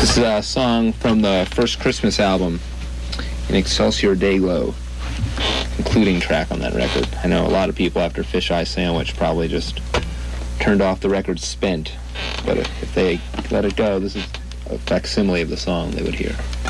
This is a song from the first Christmas album, In Excelsior Daylo, concluding track on that record. I know a lot of people after Fisheye Sandwich probably just turned off the record spent, but if they let it go, this is a facsimile of the song they would hear.